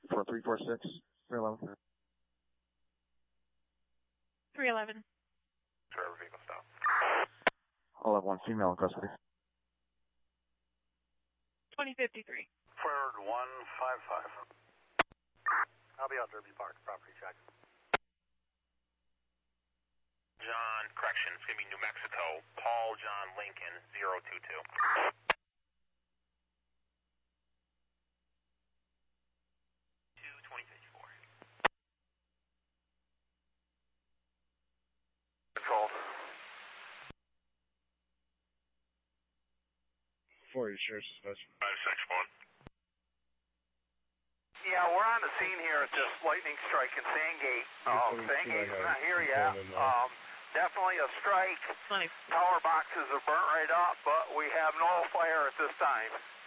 4346, 311. 311. Driver vehicle stop. I'll have one female in custody. 2053. Forward 155. I'll be out Derby Park, property check. John, correction, it's going to be New Mexico, Paul John Lincoln, 022. 2054. Control. 40 shares suspension. 561. Yeah, we're on the scene here at this lightning strike in Sandgate. Sandgate's not here yet. Definitely a strike. Tower boxes are burnt right up, but we have no fire at this time.